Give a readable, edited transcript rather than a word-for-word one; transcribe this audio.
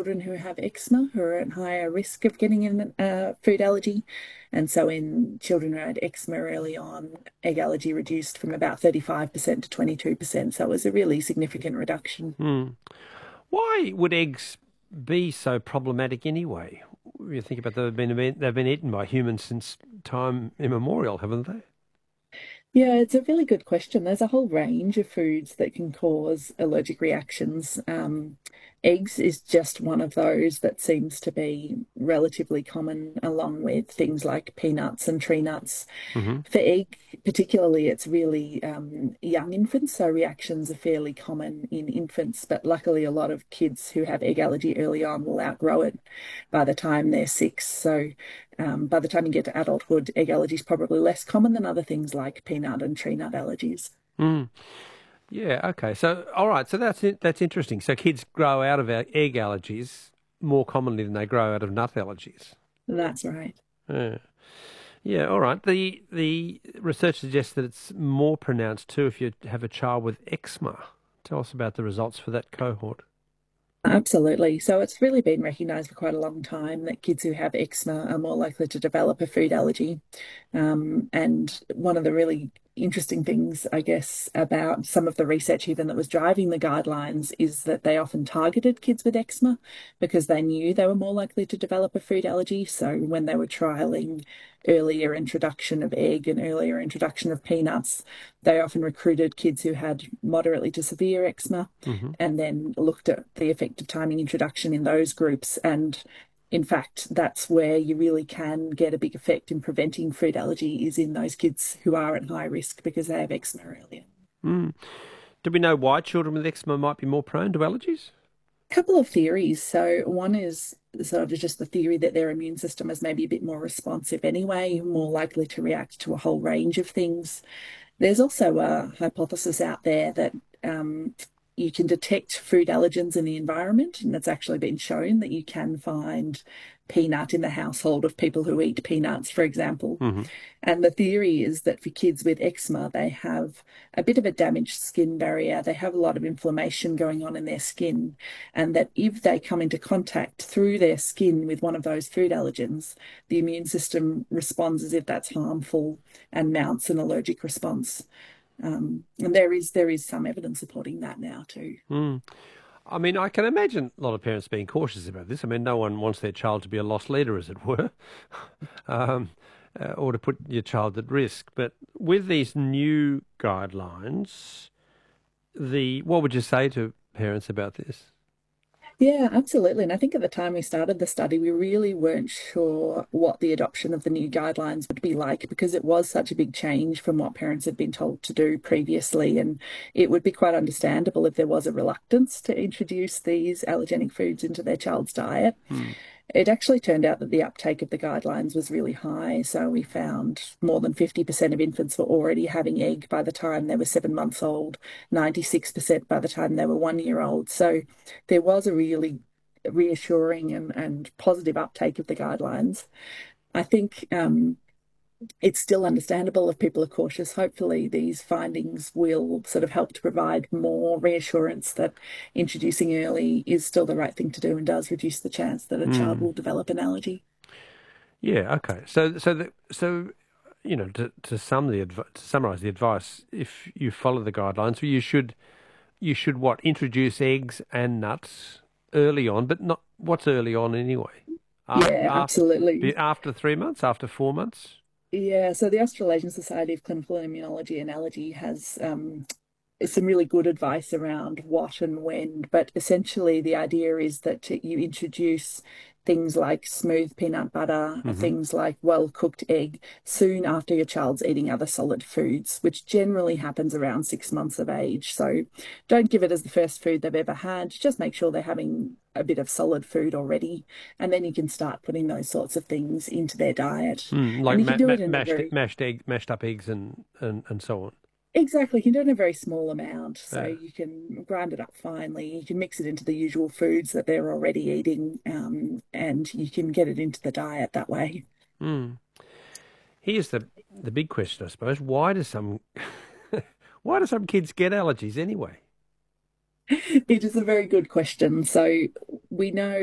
children who have eczema who are at higher risk of getting a food allergy. And so in children who had eczema early on, egg allergy reduced from about 35% to 22%. So it was a really significant reduction. Hmm. Why would eggs be so problematic anyway? You think about they've been eaten by humans since time immemorial, haven't they? Yeah, it's a really good question. There's a whole range of foods that can cause allergic reactions. Eggs is just one of those that seems to be relatively common, along with things like peanuts and tree nuts. Hmm. For egg, particularly, it's really young infants, so reactions are fairly common in infants. But luckily, a lot of kids who have egg allergy early on will outgrow it by the time they're six. So by the time you get to adulthood, egg allergy is probably less common than other things like peanut and tree nut allergies. Mm. Yeah. Okay. So, all right. So that's it. That's interesting. So kids grow out of egg allergies more commonly than they grow out of nut allergies. That's right. Yeah. Yeah. All right. The research suggests that it's more pronounced too if you have a child with eczema. Tell us about the results for that cohort. Absolutely. So it's really been recognised for quite a long time that kids who have eczema are more likely to develop a food allergy. And one of the really interesting things, I guess, about some of the research even that was driving the guidelines is that they often targeted kids with eczema because they knew they were more likely to develop a food allergy. So when they were trialing earlier introduction of egg and earlier introduction of peanuts, they often recruited kids who had moderately to severe eczema Hmm. and then looked at the effect of timing introduction in those groups. And in fact, that's where you really can get a big effect in preventing food allergy is in those kids who are at high risk because they have eczema earlier. Mm. Do we know why children with eczema might be more prone to allergies? Couple of theories. So one is sort of just the theory that their immune system is maybe a bit more responsive anyway, more likely to react to a whole range of things. There's also a hypothesis out there that you can detect food allergens in the environment, and it's actually been shown that you can find peanut in the household of people who eat peanuts, for example. Hmm. And the theory is that for kids with eczema, they have a bit of a damaged skin barrier. They have a lot of inflammation going on in their skin. And that if they come into contact through their skin with one of those food allergens, the immune system responds as if that's harmful and mounts an allergic response. And there is some evidence supporting that now too. Mm. I mean, I can imagine a lot of parents being cautious about this. I mean, no one wants their child to be a lost leader, as it were, um, or to put your child at risk. But with these new guidelines, the what would you say to parents about this? Yeah, absolutely. And I think at the time we started the study, we really weren't sure what the adoption of the new guidelines would be like because it was such a big change from what parents had been told to do previously. And it would be quite understandable if there was a reluctance to introduce these allergenic foods into their child's diet. Hmm. It actually turned out that the uptake of the guidelines was really high. So we found more than 50% of infants were already having egg by the time they were 7 months old, 96% by the time they were 1 year old. So there was a really reassuring and positive uptake of the guidelines. I think it's still understandable if people are cautious. Hopefully, these findings will sort of help to provide more reassurance that introducing early is still the right thing to do and does reduce the chance that a child Hmm. will develop an allergy. Yeah. Okay. So to summarize the advice, if you follow the guidelines, you should what introduce eggs and nuts early on, but not what's early on anyway. Yeah, After absolutely. after 3 months, after 4 months. Yeah, so the Australasian Society of Clinical Immunology and Allergy has some really good advice around what and when, but essentially the idea is that you introduce things like smooth peanut butter, Hmm. things like well-cooked egg soon after your child's eating other solid foods, which generally happens around 6 months of age. So don't give it as the first food they've ever had. Just make sure they're having a bit of solid food already, and then you can start putting those sorts of things into their diet. Mm, like And you can do it in a very mashed up eggs and so on. Exactly. You can do it in a very small amount. So Yeah. you can grind it up finely. You can mix it into the usual foods that they're already eating, and you can get it into the diet that way. Mm. Here's the big question, I suppose. Why do some kids get allergies anyway? It is a very good question. So we know